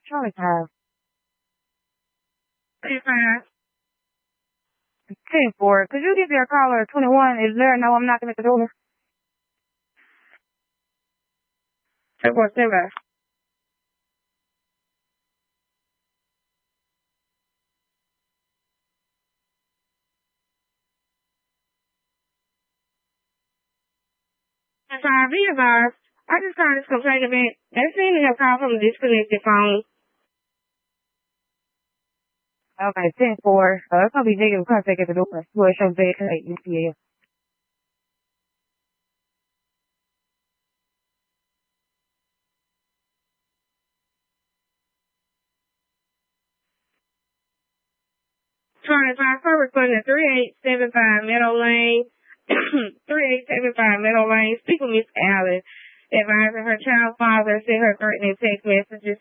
Charlie Time. 25. 10-4. Could you give your caller 21? Is there no I'm knocking at the door? 10-4, stand by. Be advised. I just got this complaint event. They seem to have called from a disconnected phone. Okay, 10-4. It's gonna be negative contact at the door. Well, it shows bad at UCL. Recording at 3875 Meadow Lane. 3875 Meadow Lane. Speak with Miss Allen, advising her child's father sent her threatening text messages.